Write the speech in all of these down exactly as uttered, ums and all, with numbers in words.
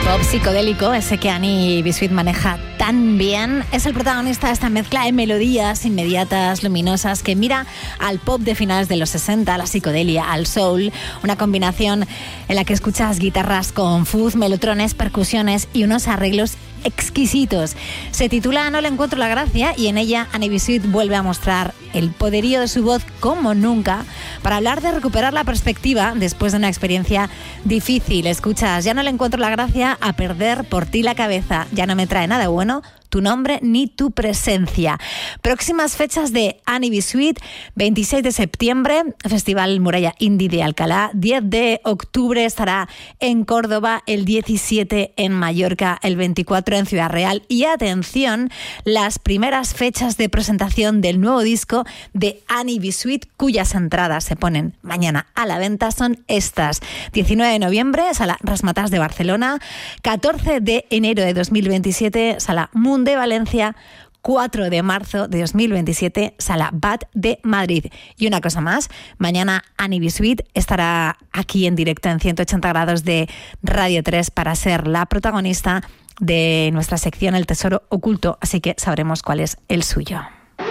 pop psicodélico, ese que Annie Biscuit maneja tan bien, es el protagonista de esta mezcla de melodías inmediatas, luminosas, que mira al pop de finales de los sesenta, a la psicodelia, al soul, una combinación en la que escuchas guitarras con fuzz, melotrones, percusiones y unos arreglos exquisitos. Se titula No le encuentro la gracia y en ella Annie Biscuit vuelve a mostrar el poderío de su voz como nunca para hablar de recuperar la perspectiva después de una experiencia difícil. Escuchas, ya no le encuentro la gracia a perder por ti la cabeza, ya no me trae nada bueno tu nombre ni tu presencia. Próximas fechas de Annie Biscuit: veintiséis de septiembre, Festival Muralla Indie de Alcalá, diez de octubre estará en Córdoba, el diecisiete en Mallorca, el veinticuatro en Ciudad Real y atención, las primeras fechas de presentación del nuevo disco de Annie Biscuit, cuyas entradas se ponen mañana a la venta, son estas: diecinueve de noviembre, Sala Razzmatazz de Barcelona; catorce de enero de dos mil veintisiete, Sala Moon de Valencia; cuatro de marzo de dos mil veintisiete, Sala Bat de Madrid. Y una cosa más, mañana Annie Biscuit estará aquí en directo en ciento ochenta grados de Radio tres para ser la protagonista de nuestra sección El Tesoro Oculto, así que sabremos cuál es el suyo.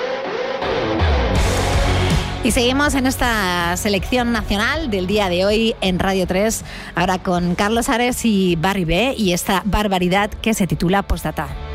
Y seguimos en esta selección nacional del día de hoy en Radio tres, ahora con Carlos Ares y Barry B y esta barbaridad que se titula Postdata.